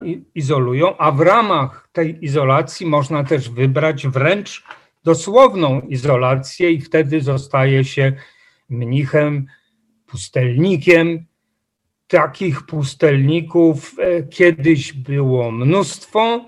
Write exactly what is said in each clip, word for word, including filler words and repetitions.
izolują, a w ramach tej izolacji można też wybrać wręcz dosłowną izolację i wtedy zostaje się mnichem, pustelnikiem. Takich pustelników kiedyś było mnóstwo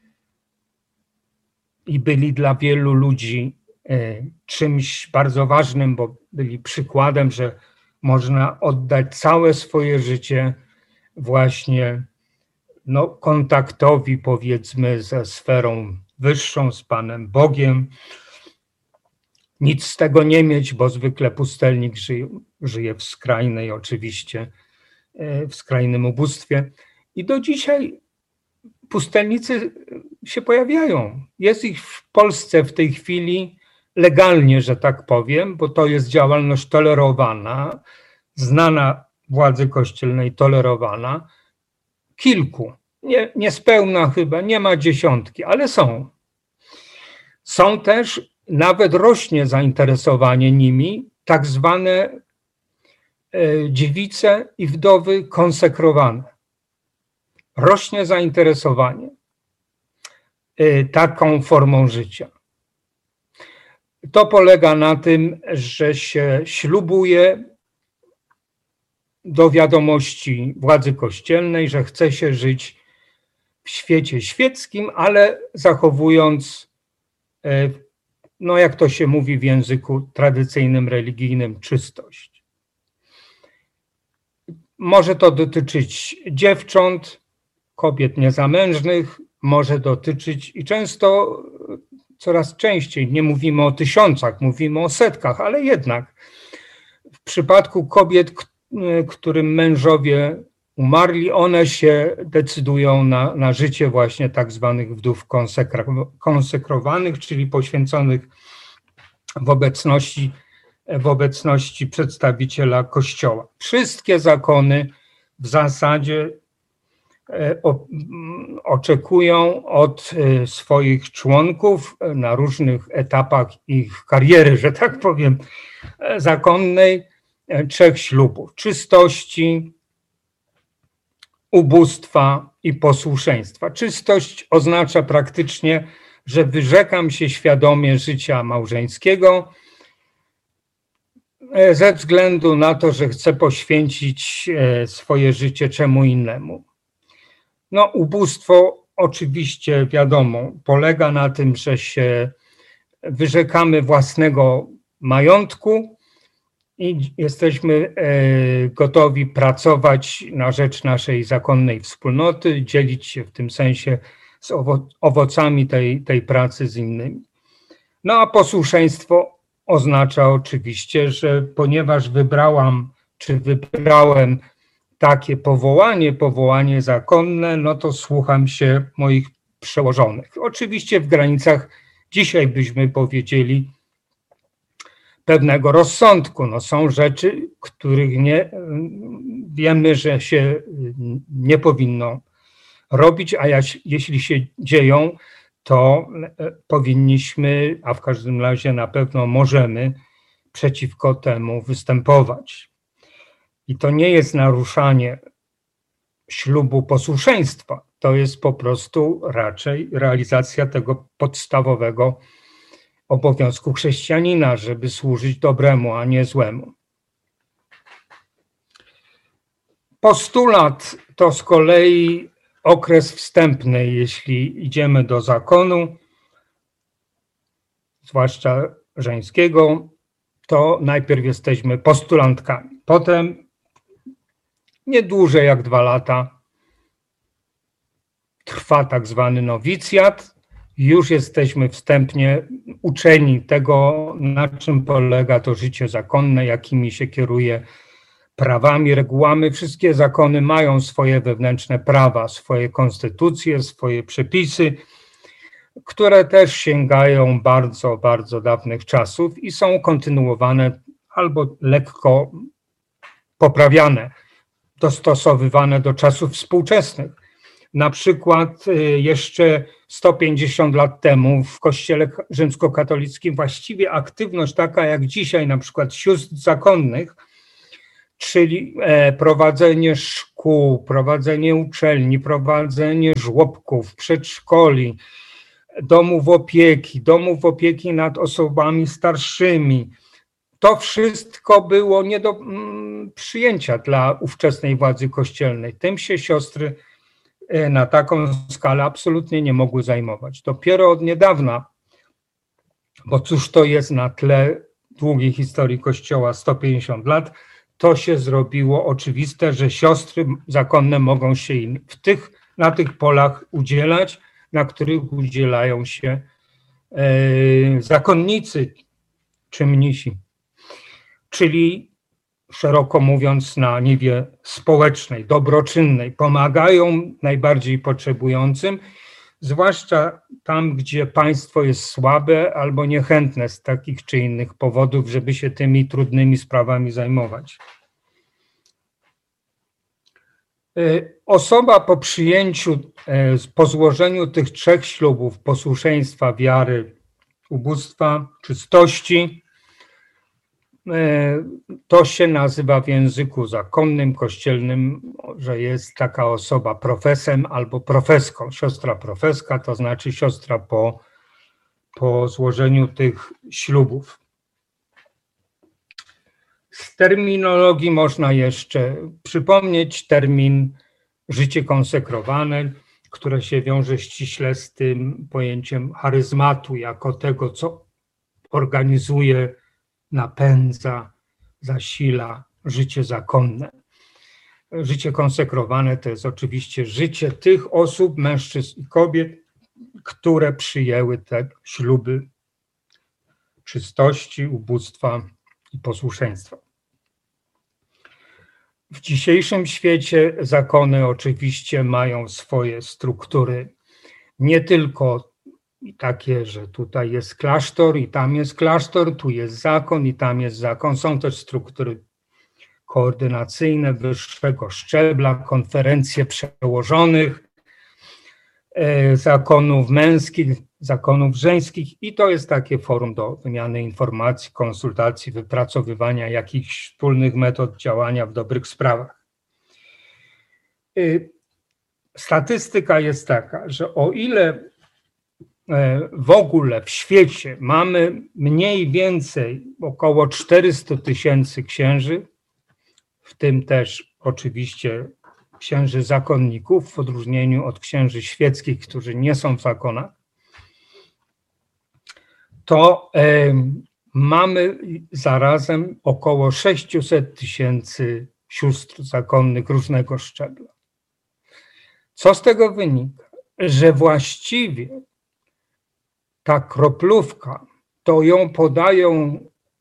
i byli dla wielu ludzi czymś bardzo ważnym, bo byli przykładem, że można oddać całe swoje życie właśnie no, kontaktowi, powiedzmy, ze sferą wyższą, z Panem Bogiem. Nic z tego nie mieć, bo zwykle pustelnik żyje, żyje w skrajnej, oczywiście, w skrajnym ubóstwie. I do dzisiaj pustelnicy się pojawiają. Jest ich w Polsce w tej chwili legalnie, że tak powiem, bo to jest działalność tolerowana, znana władzy kościelnej, tolerowana. Kilku, nie, niespełna chyba, nie ma dziesiątki, ale są. Są też, nawet rośnie zainteresowanie nimi, tak zwane dziewice i wdowy konsekrowane. Rośnie zainteresowanie taką formą życia. To polega na tym, że się ślubuje do wiadomości władzy kościelnej, że chce się żyć w świecie świeckim, ale zachowując, no jak to się mówi w języku tradycyjnym, religijnym, czystość. Może to dotyczyć dziewcząt, kobiet niezamężnych, może dotyczyć i często, coraz częściej, nie mówimy o tysiącach, mówimy o setkach, ale jednak w przypadku kobiet, którym mężowie umarli, one się decydują na, na życie właśnie tak zwanych wdów konsekrowanych, czyli poświęconych w obecności, w obecności przedstawiciela Kościoła. Wszystkie zakony w zasadzie oczekują od swoich członków na różnych etapach ich kariery, że tak powiem, zakonnej, trzech ślubów: czystości, ubóstwa i posłuszeństwa. Czystość oznacza praktycznie, że wyrzekam się świadomie życia małżeńskiego ze względu na to, że chcę poświęcić swoje życie czemu innemu. No, ubóstwo oczywiście, wiadomo, polega na tym, że się wyrzekamy własnego majątku i jesteśmy gotowi pracować na rzecz naszej zakonnej wspólnoty, dzielić się w tym sensie z owocami tej, tej pracy z innymi. No a posłuszeństwo oznacza oczywiście, że ponieważ wybrałam, czy wybrałem takie powołanie, powołanie zakonne, no to słucham się moich przełożonych. Oczywiście w granicach, dzisiaj byśmy powiedzieli, pewnego rozsądku. No są rzeczy, których nie, wiemy, że się nie powinno robić, a jeśli się dzieją, to powinniśmy, a w każdym razie na pewno możemy przeciwko temu występować. I to nie jest naruszanie ślubu posłuszeństwa, to jest po prostu raczej realizacja tego podstawowego obowiązku chrześcijanina, żeby służyć dobremu, a nie złemu. Postulat to z kolei okres wstępny, jeśli idziemy do zakonu, zwłaszcza żeńskiego, to najpierw jesteśmy postulantkami. Potem nie dłużej jak dwa lata trwa tak zwany nowicjat. Już jesteśmy wstępnie uczeni tego, na czym polega to życie zakonne, jakimi się kieruje prawami, regułami. Wszystkie zakony mają swoje wewnętrzne prawa, swoje konstytucje, swoje przepisy, które też sięgają bardzo, bardzo dawnych czasów i są kontynuowane albo lekko poprawiane, dostosowywane do czasów współczesnych. Na przykład jeszcze sto pięćdziesiąt lat temu w Kościele rzymskokatolickim właściwie aktywność taka jak dzisiaj, na przykład sióstr zakonnych, czyli prowadzenie szkół, prowadzenie uczelni, prowadzenie żłobków, przedszkoli, domów opieki, domów opieki nad osobami starszymi. To wszystko było nie do przyjęcia dla ówczesnej władzy kościelnej. Tym się siostry na taką skalę absolutnie nie mogły zajmować. Dopiero od niedawna, bo cóż to jest na tle długiej historii Kościoła sto pięćdziesiąt lat, to się zrobiło oczywiste, że siostry zakonne mogą się im w tych, na tych polach udzielać, na których udzielają się e, zakonnicy czy mnisi. Czyli szeroko mówiąc na niwie społecznej, dobroczynnej, pomagają najbardziej potrzebującym, zwłaszcza tam, gdzie państwo jest słabe albo niechętne z takich czy innych powodów, żeby się tymi trudnymi sprawami zajmować. Osoba po przyjęciu, po złożeniu tych trzech ślubów, posłuszeństwa, wiary, ubóstwa, czystości, to się nazywa w języku zakonnym, kościelnym, że jest taka osoba profesem albo profeską. Siostra profeska to znaczy siostra po, po złożeniu tych ślubów. Z terminologii można jeszcze przypomnieć termin życie konsekrowane, które się wiąże ściśle z tym pojęciem charyzmatu, jako tego, co organizuje, napędza, zasila życie zakonne. Życie konsekrowane to jest oczywiście życie tych osób, mężczyzn i kobiet, które przyjęły te śluby czystości, ubóstwa i posłuszeństwa. W dzisiejszym świecie zakony oczywiście mają swoje struktury, nie tylko takie, że tutaj jest klasztor i tam jest klasztor, tu jest zakon i tam jest zakon. Są też struktury koordynacyjne wyższego szczebla, konferencje przełożonych, zakonów męskich, zakonów żeńskich i to jest takie forum do wymiany informacji, konsultacji, wypracowywania jakichś wspólnych metod działania w dobrych sprawach. Statystyka jest taka, że o ile w ogóle w świecie mamy mniej więcej około czterysta tysięcy księży, w tym też oczywiście księży zakonników, w odróżnieniu od księży świeckich, którzy nie są w zakonach, to mamy zarazem około sześćset tysięcy sióstr zakonnych różnego szczebla. Co z tego wynika? Że właściwie ta kroplówka, to ją podają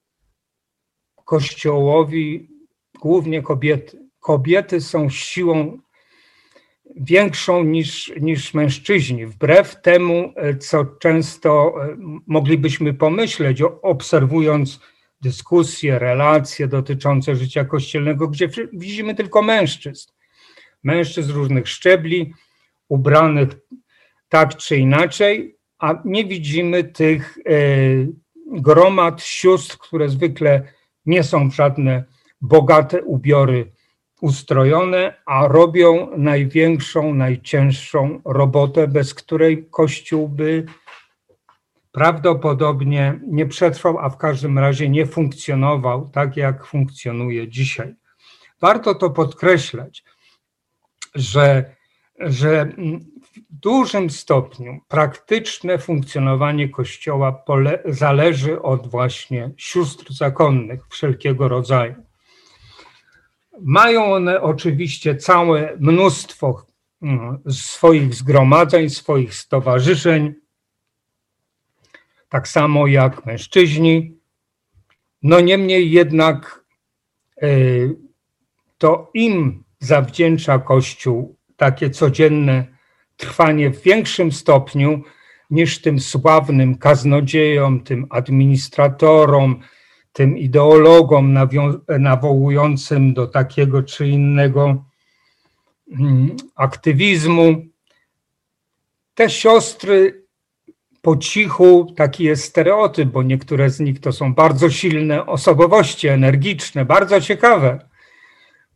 Kościołowi głównie kobiety. Kobiety są siłą większą niż, niż mężczyźni, wbrew temu, co często moglibyśmy pomyśleć, obserwując dyskusje, relacje dotyczące życia kościelnego, gdzie widzimy tylko mężczyzn. Mężczyzn różnych szczebli, ubranych tak czy inaczej, a nie widzimy tych gromad sióstr, które zwykle nie są w żadne bogate ubiory ustrojone, a robią największą, najcięższą robotę, bez której Kościół by prawdopodobnie nie przetrwał, a w każdym razie nie funkcjonował tak, jak funkcjonuje dzisiaj. Warto to podkreślać, że, że w dużym stopniu praktyczne funkcjonowanie Kościoła pole, zależy od właśnie sióstr zakonnych wszelkiego rodzaju. Mają one oczywiście całe mnóstwo swoich zgromadzeń, swoich stowarzyszeń, tak samo jak mężczyźni. No niemniej jednak to im zawdzięcza Kościół takie codzienne trwanie w większym stopniu niż tym sławnym kaznodziejom, tym administratorom, tym ideologom nawołującym do takiego czy innego aktywizmu. Te siostry po cichu, taki jest stereotyp, bo niektóre z nich to są bardzo silne osobowości, energiczne, bardzo ciekawe.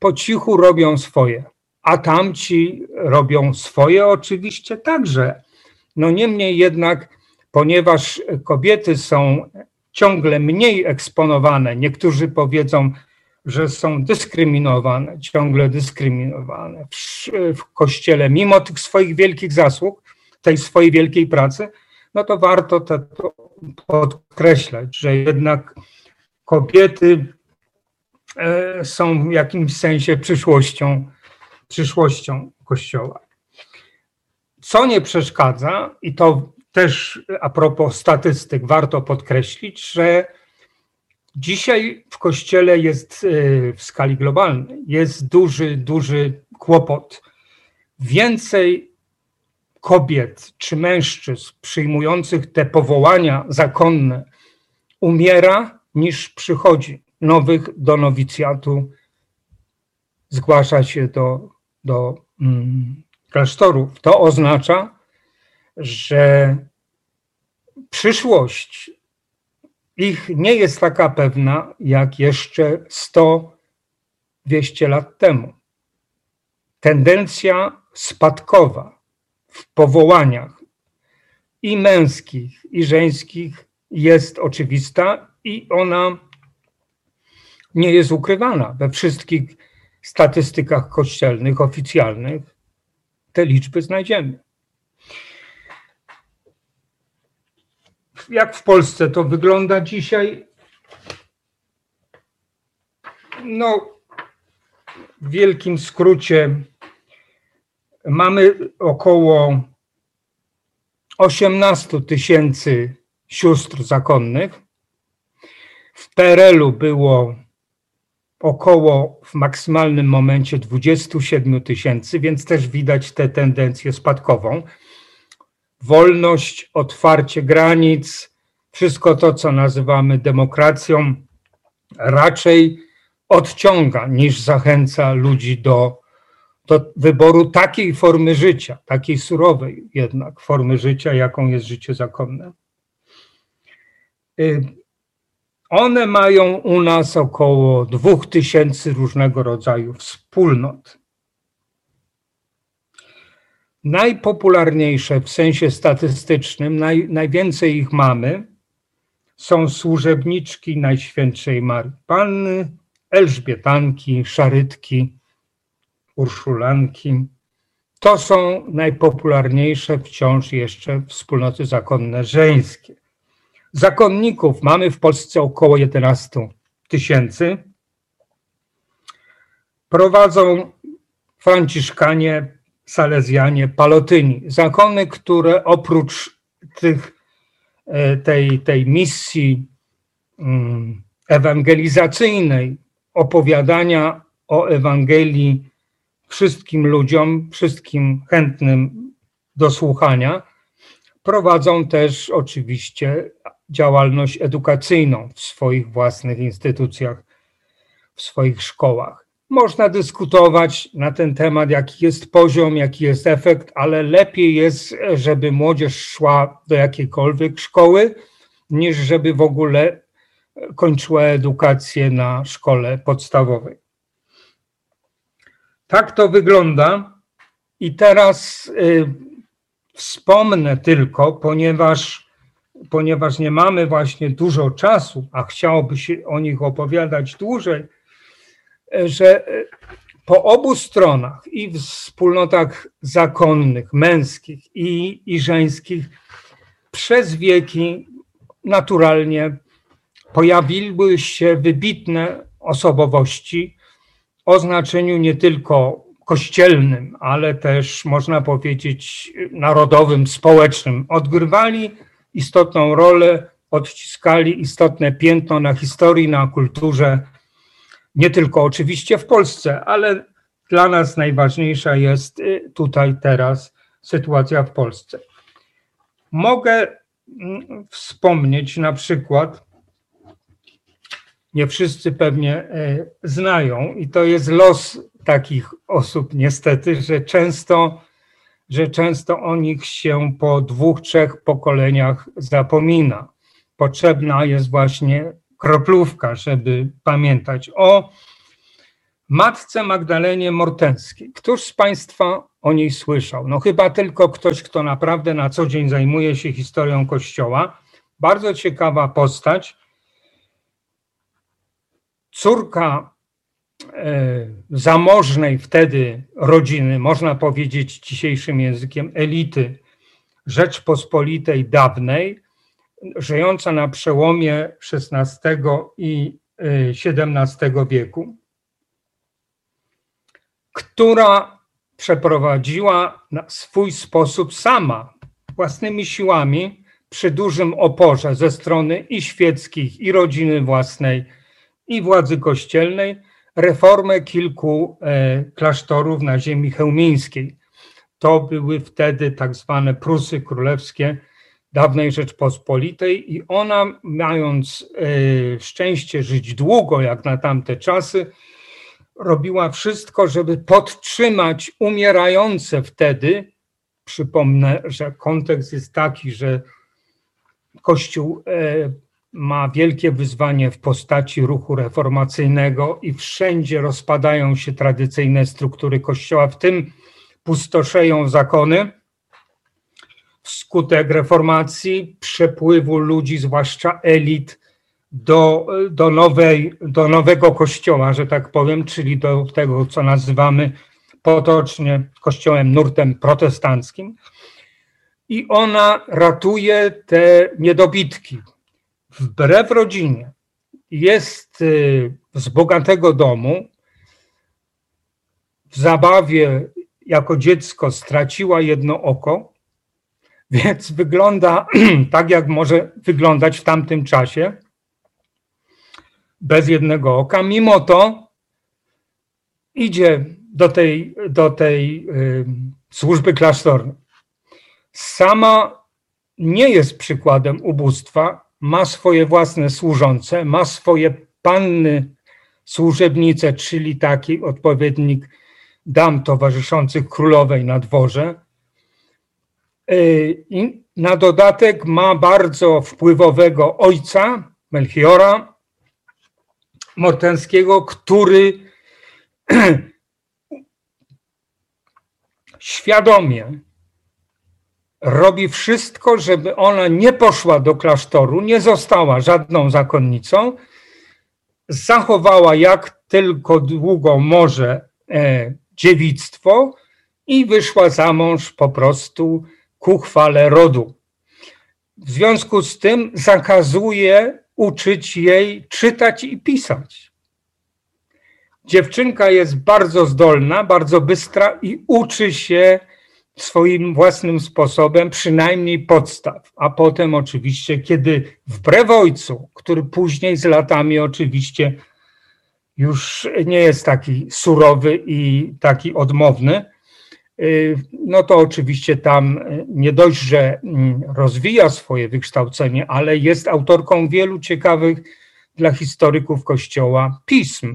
po cichu robią swoje, a tamci robią swoje oczywiście także. No niemniej jednak, ponieważ kobiety są ciągle mniej eksponowane, niektórzy powiedzą, że są dyskryminowane, ciągle dyskryminowane w, w Kościele, mimo tych swoich wielkich zasług, tej swojej wielkiej pracy, no to warto to, to podkreślać, że jednak kobiety są w jakimś sensie przyszłością, przyszłością Kościoła. Co nie przeszkadza, i to też a propos statystyk warto podkreślić, że dzisiaj w Kościele jest w skali globalnej, jest duży, duży kłopot. Więcej kobiet czy mężczyzn przyjmujących te powołania zakonne umiera niż przychodzi. Nowych do nowicjatu zgłasza się do, do mm, klasztorów. To oznacza, że przyszłość ich nie jest taka pewna jak jeszcze sto dwieście lat temu. Tendencja spadkowa w powołaniach i męskich, i żeńskich jest oczywista i ona nie jest ukrywana. We wszystkich statystykach kościelnych, oficjalnych te liczby znajdziemy. Jak w Polsce to wygląda dzisiaj? No, w wielkim skrócie mamy około osiemnaście tysięcy sióstr zakonnych. W P R L-u było około w maksymalnym momencie dwadzieścia siedem tysięcy, więc też widać tę tendencję spadkową. Wolność, otwarcie granic, wszystko to, co nazywamy demokracją, raczej odciąga niż zachęca ludzi do, do wyboru takiej formy życia, takiej surowej jednak formy życia, jaką jest życie zakonne. One mają u nas około dwóch tysięcy różnego rodzaju wspólnot. Najpopularniejsze w sensie statystycznym, naj, najwięcej ich mamy, są służebniczki Najświętszej Marii Panny, Elżbietanki, Szarytki, Urszulanki. To są najpopularniejsze wciąż jeszcze wspólnoty zakonne żeńskie. Zakonników mamy w Polsce około jedenaście tysięcy. Prowadzą franciszkanie, salezjanie, palotyni. Zakony, które oprócz tych, tej, tej misji ewangelizacyjnej, opowiadania o Ewangelii wszystkim ludziom, wszystkim chętnym do słuchania, prowadzą też oczywiście działalność edukacyjną w swoich własnych instytucjach, w swoich szkołach. Można dyskutować na ten temat, jaki jest poziom, jaki jest efekt, ale lepiej jest, żeby młodzież szła do jakiejkolwiek szkoły, niż żeby w ogóle kończyła edukację na szkole podstawowej. Tak to wygląda i teraz y, wspomnę tylko, ponieważ, ponieważ nie mamy właśnie dużo czasu, a chciałoby się o nich opowiadać dłużej, że po obu stronach i w wspólnotach zakonnych, męskich i, i żeńskich przez wieki naturalnie pojawiły się wybitne osobowości o znaczeniu nie tylko kościelnym, ale też można powiedzieć narodowym, społecznym. Odgrywali istotną rolę, odciskali istotne piętno na historii, na kulturze, nie tylko oczywiście w Polsce, ale dla nas najważniejsza jest tutaj teraz sytuacja w Polsce. Mogę wspomnieć na przykład, nie wszyscy pewnie znają, i to jest los takich osób niestety, że często, że często o nich się po dwóch, trzech pokoleniach zapomina. Potrzebna jest właśnie kroplówka, żeby pamiętać o matce Magdalenie Mortenskiej. Któż z Państwa o niej słyszał? No chyba tylko ktoś, kto naprawdę na co dzień zajmuje się historią Kościoła. Bardzo ciekawa postać. Córka e, zamożnej wtedy rodziny, można powiedzieć dzisiejszym językiem elity Rzeczpospolitej dawnej, żyjąca na przełomie szesnastego i siedemnastego wieku, która przeprowadziła na swój sposób sama, własnymi siłami, przy dużym oporze ze strony i świeckich, i rodziny własnej, i władzy kościelnej, reformę kilku e, klasztorów na ziemi chełmińskiej. To były wtedy tak zwane Prusy Królewskie dawnej Rzeczpospolitej i ona, mając e, szczęście żyć długo, jak na tamte czasy, robiła wszystko, żeby podtrzymać umierające wtedy. Przypomnę, że kontekst jest taki, że Kościół ma wielkie wyzwanie w postaci ruchu reformacyjnego i wszędzie rozpadają się tradycyjne struktury Kościoła, w tym pustoszeją zakony. Wskutek reformacji, przepływu ludzi, zwłaszcza elit, do, do, nowej, do nowego Kościoła, że tak powiem, czyli do tego, co nazywamy potocznie Kościołem nurtem protestanckim. I ona ratuje te niedobitki. Wbrew rodzinie. Jest z bogatego domu. W zabawie jako dziecko straciła jedno oko, więc wygląda tak, jak może wyglądać w tamtym czasie, bez jednego oka. Mimo to idzie do tej, do tej y, służby klasztornej. Sama nie jest przykładem ubóstwa, ma swoje własne służące, ma swoje panny służebnice, czyli taki odpowiednik dam towarzyszących królowej na dworze. I na dodatek ma bardzo wpływowego ojca, Melchiora Mortenskiego, który świadomie robi wszystko, żeby ona nie poszła do klasztoru, nie została żadną zakonnicą, zachowała jak tylko długo może e, dziewictwo i wyszła za mąż po prostu ku chwale rodu. W związku z tym zakazuje uczyć jej czytać i pisać. Dziewczynka jest bardzo zdolna, bardzo bystra i uczy się swoim własnym sposobem, przynajmniej podstaw, a potem oczywiście, kiedy wbrew ojcu, który później z latami oczywiście już nie jest taki surowy i taki odmowny, no to oczywiście tam nie dość, że rozwija swoje wykształcenie, ale jest autorką wielu ciekawych dla historyków Kościoła pism.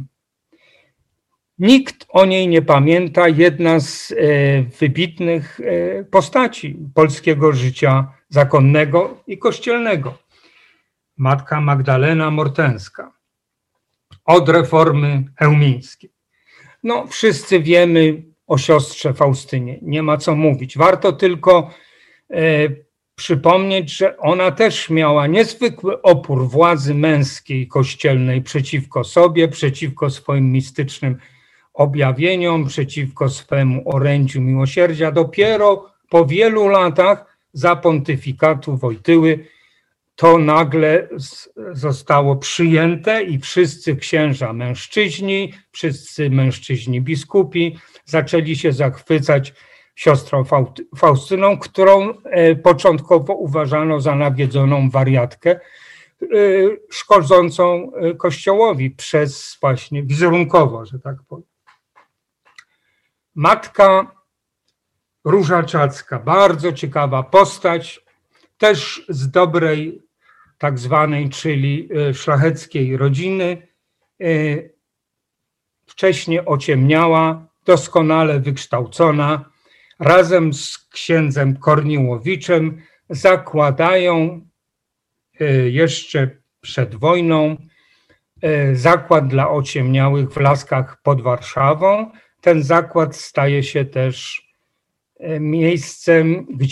Nikt o niej nie pamięta, jedna z wybitnych postaci polskiego życia zakonnego i kościelnego. Matka Magdalena Mortenska od reformy chełmińskiej. No, wszyscy wiemy o siostrze Faustynie, nie ma co mówić. Warto tylko e, przypomnieć, że ona też miała niezwykły opór władzy męskiej kościelnej przeciwko sobie, przeciwko swoim mistycznym objawieniom, przeciwko swemu orędziu miłosierdzia. Dopiero po wielu latach za pontyfikatu Wojtyły to nagle zostało przyjęte i wszyscy księża mężczyźni, wszyscy mężczyźni biskupi zaczęli się zachwycać siostrą Faustyną, którą początkowo uważano za nawiedzoną wariatkę, szkodzącą Kościołowi przez właśnie wizerunkowo, że tak powiem. Matka Róża Czacka, bardzo ciekawa postać, też z dobrej tak zwanej, czyli szlacheckiej rodziny, wcześniej ociemniała, doskonale wykształcona, razem z księdzem Korniłowiczem zakładają jeszcze przed wojną zakład dla ociemniałych w Laskach pod Warszawą. Ten zakład staje się też miejscem, gdzie